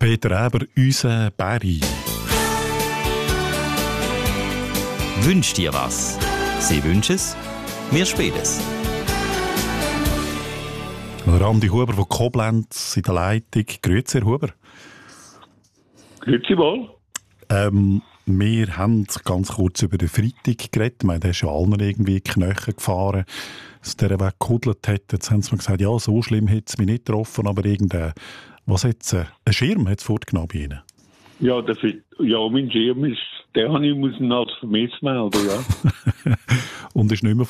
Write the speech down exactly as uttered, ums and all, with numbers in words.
Peter Eber, unser Barry. Wünsch dir was. Sie wünschen es, wir spielen es. Randi Huber von Koblenz in der Leitung. Grüezi, Herr Huber. Grüezi wohl. Ähm, wir haben ganz kurz über den Freitag geredet. Ich meine, der ist ja allen irgendwie die Knochen gefahren, dass der Weg gehudelt hat. Jetzt haben sie mir gesagt, ja, so schlimm hat es mich nicht getroffen, aber irgendein, was hat's, ein Schirm hat es fortgenommen bei Ihnen? Ja, der, ja, mein Schirm ist, den habe ich müssen als vermisst melden, ja. Und ist nicht mehr